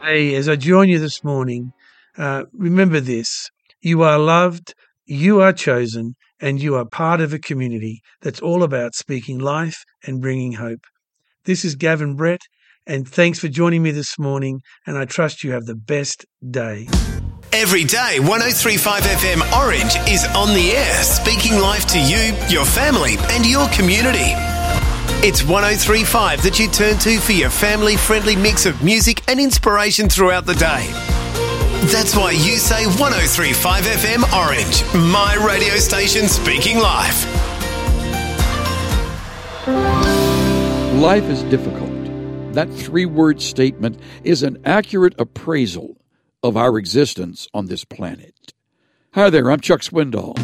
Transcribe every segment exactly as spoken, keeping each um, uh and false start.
Hey, as I join you this morning, uh, remember this. You are loved, you are chosen, and you are part of a community that's all about speaking life and bringing hope. This is Gavin Brett, and thanks for joining me this morning, and I trust you have the best day. Every day, one oh three point five F M Orange is on the air, speaking life to you, your family, and your community. It's one oh three point five that you turn to for your family-friendly mix of music and inspiration throughout the day. That's why you say one oh three point five F M Orange, my radio station speaking life. Life is difficult. That three-word statement is an accurate appraisal of our existence on this planet. Hi there, I'm Chuck Swindoll.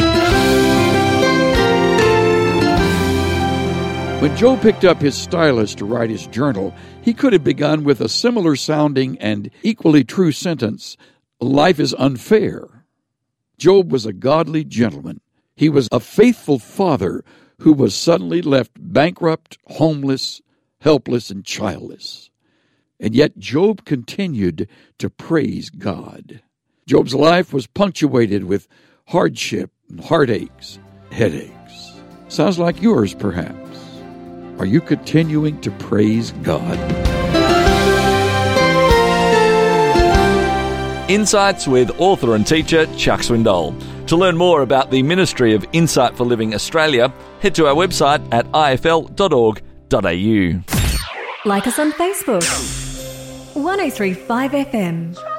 When Joe picked up his stylus to write his journal, he could have begun with a similar sounding and equally true sentence, life is unfair. Job was a godly gentleman. He was a faithful father who was suddenly left bankrupt, homeless, helpless, and childless. And yet Job continued to praise God. Job's life was punctuated with hardship and heartaches, headaches. Sounds like yours, perhaps. Are you continuing to praise God? Insights with author and teacher Chuck Swindoll. To learn more about the Ministry of Insight for Living Australia, head to our website at I F L dot org dot A U. Like us on Facebook. one oh three point five F M.